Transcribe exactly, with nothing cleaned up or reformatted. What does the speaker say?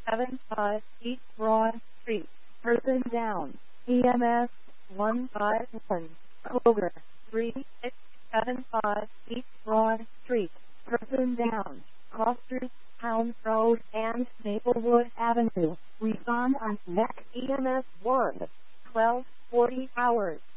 seven five East Broad Street, person down. E M S one five one, Kroger, three six seven five East Broad Street, person down. Cross Street, Pound Road, and Maplewood Avenue. Respond on next E M S one, twelve forty hours.